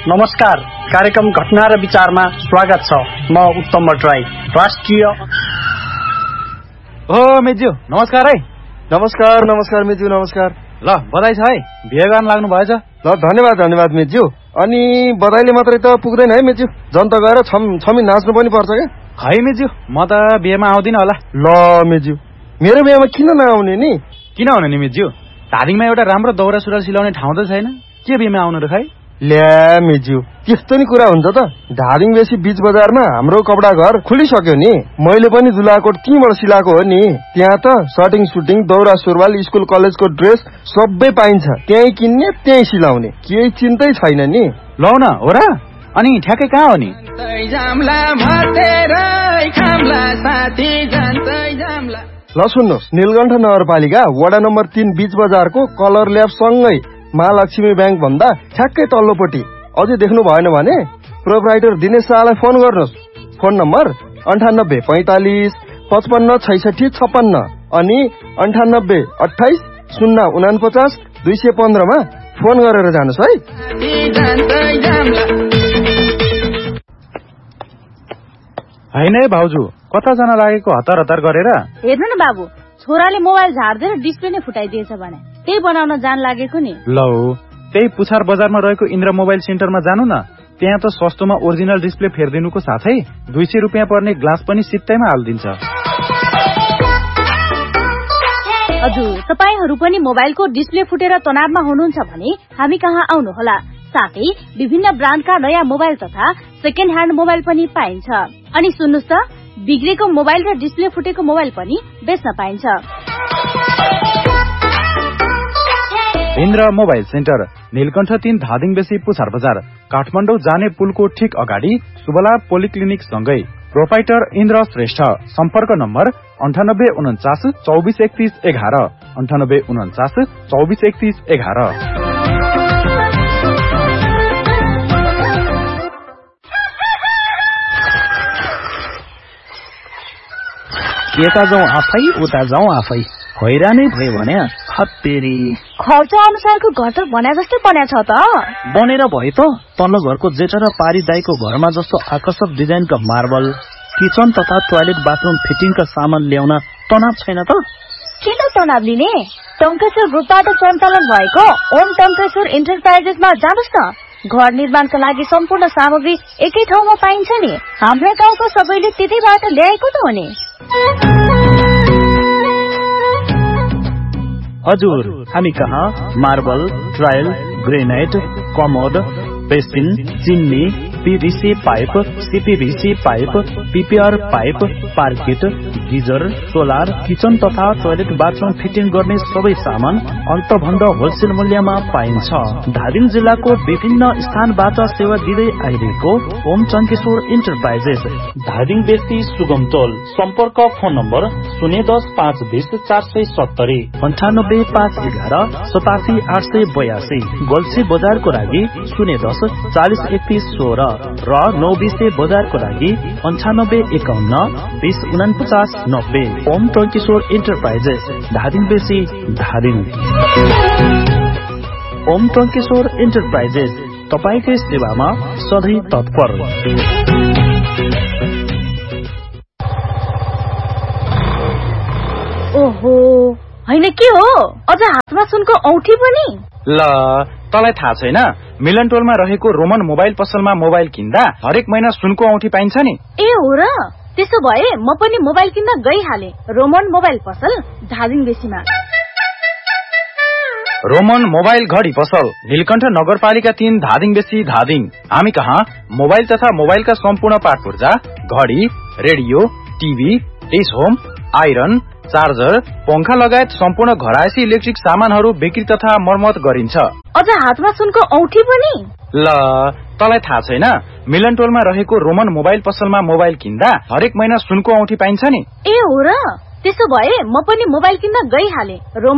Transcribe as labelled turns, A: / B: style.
A: नमस्कार, कार्यक्रम घटना र विचारमा स्वागत छ। म उत्तम भट्टराई, राष्ट्रिय।
B: हो मेज्यू, नमस्कार है।
C: नमस्कार मेज्यू, नमस्कार।
B: ल बधाई छ है, बिहे गर्न लाग्नु भएछ।
C: ल धन्यवाद मेज्यू। अनि बधाईले मात्रै त पुग्दैन है मेज्यू, जनता गएर छमी नाच्नु पनि पर्छ क्या।
B: खै मेज्यू, म त बिहेमा आउँदिन होला।
C: ल मेज्यू, मेरो बिहेमा किन नआउने नि?
B: किन आउने नि मेज्यू, धादिङमा एउटा राम्रो दौरा सुरुवाल सिलाउने ठाउँ त छैन, के बिहेमा आउनु र खै?
C: ल्या मेज्यू, त्यस्तो नि कुरा हुन्छ त। धादिङ बेसी बीच बजारमा हाम्रो कपडा घर खुलिसक्यो नि। मैले पनि दुलाकोट त्यहीँबाट सिलाएको हो नि। त्यहाँ त सर्टिङ सुटिङ, दौरा सुरुवाल, स्कुल कलेजको ड्रेस सबै पाइन्छ। त्यहीँ किन्ने त्यहीँ सिलाउने, केही चिन्तै छैन नि।
B: लौ न, हो र? अनि ठ्याक्कै कहाँ हो नि?
C: ल सुन्नुहोस्, नीलकण्ठ नगरपालिका वडा नम्बर 3 बीच बजारको कलर ल्याब सँगै महालक्ष्मी ब्याङ्क भन्दा ठ्याक्कै तल्लोपट्टि। अझै देख्नु भएन भने प्रोपराइटर दिनेश शाहलाई फोन गर्नुहोस्। फोन नम्बर 98 45 55 66 56 अनि 98 28 049 215 मा फोन गरेर जानुहोस् है।
B: होइन है भाउजू, कता जान लागेको हतार हतार गरेर?
D: हेर्नु न बाबु, छोराले मोबाइल झार्दै डिस्प्ले नै फुटाइदिएछ भने त्यही बनाउन जान लागेको नि।
B: लौ, त्यही पुछार बजारमा रहेको इन्द्र मोबाइल सेन्टरमा जानु न। त्यहाँ त सस्तोमा ओरिजिनल डिस्प्ले फेरिदिनुको साथै 200 रुपियाँ पर्ने ग्लास पनि सित्तैमा हालिदिन्छ।
D: हजुर, तपाईहरू पनि मोबाइलको डिस्प्ले फुटेर तनावमा हुनुहुन्छ भने हामी कहाँ आउनुहोला। साथै विभिन्न ब्रान्डका नयाँ मोबाइल तथा सेकेन्ड ह्यान्ड मोबाइल पनि पाइन्छ। अनि सुन्नुहोस् त, बिग्रेको मोबाइल र डिस्प्ले फुटेको मोबाइल पनि बेच्न पाइन्छ।
B: इन्द्र मोबाइल सेन्टर, नीलकण्ठ 3 धादिङ बेसी पुछार बजार, काठमाडौँ जाने पुलको ठिक अगाडि सुबला पोलिक्लिनिक सँगै। प्रोपाइटर इन्द्र श्रेष्ठ। सम्पर्क नम्बर 98 49 24 31 11 98 49 24 31 11।
E: यता जाउँ आफै, उता जाउँ आफै, हैरानै भयो भने हत्तेरी।
D: खर्च अनुसारको घर त बने जस्तै बनेछ त।
E: बनेर भयो त, तल्लो घरको जेठा र पारी दाईको घरमा जस्तो आकर्षक डिजाइनका मार्बल, किचन तथा टोयलेट बाथरूम फिटिङका सामान ल्याउन तनाव छैन त?
D: किन तनाव लिने? टङ्केश्वर ग्रुपबाट सञ्चालन भएको ओम टङ्केश्वर इन्टरप्राइजेसमा जानुहोस् न। घर निर्माणका लागि सम्पूर्ण सामग्री एकै ठाउँमा पाइन्छ नि। हाम्रो गाउँको सबैले त्यतैबाट ल्याएको त हो नि।
E: हजुर, हामी कहाँ marble, tile, granite, commode, basin, chimney, PVC pipe, CPVC pipe, PPR pipe, पार्किट, geyser, solar, kitchen तथा टोयलेट बाथरूम फिटिङ गर्ने सबै सामान अन्तभन्दा होलसेल मूल्यमा पाइन्छ। धादिङ जिल्लाको विभिन्न स्थानबाट सेवा दिँदै आइरहेको ओम टङ्केश्वर इन्टरप्राइजेस, धादिङ बेसी सुगमतोल। सम्पर्क फोन नम्बर 010 520 470 98 511 87 882। गल्सी बजारको लागि 010 40 31 16 र 920 बजारको लागि 98 51 20 49 90। ओम टङ्केश्वर इन्टरप्राइजेस, धादिङ बेसी, धादिङ। ओम टङ्केश्वर इन्टरप्राइजेस, तपाईकै सेवामा सधैँ तत्पर।
D: ओहो, होइन के हो, अझ हातमा सुनको औठी पनि?
B: ल, तँलाई थाहा छैन? मिलन टोलमा रहेको रोमन मोबाइल पसलमा मोबाइल किन्दा हरेक महिना सुनको औठी पाइन्छ नि।
D: ए हो र? त्यसो भए म पनि मोबाइल किन्न गइहाले। रोमन मोबाइल पसल, धादिङ बेसीमा।
B: रोमन मोबाइल घडी पसल, नीलकण्ठ नगरपालिका 3 धादिङ बेसी, धादिङ। हामी कहाँ मोबाइल तथा मोबाइलका सम्पूर्ण पार्ट पूर्जा, घडी, radio, TV, dish home, iron, charger, पंखा लगायत सम्पूर्ण घरायसी इलेक्ट्रिक सामानहरू बिक्री तथा मर्मत गरिन्छ।
D: अझ हातमा सुनको औठी पनि?
B: ल, तँलाई थाहा छैन? मिलन टोलमा रहेको रोमन मोबाइल पसलमा मोबाइल किन्दा हरेक महिना सुनको औठी पाइन्छ नि।
D: ए हो र? त्यसो भए म पनि मोबाइल किन्न गइहाले।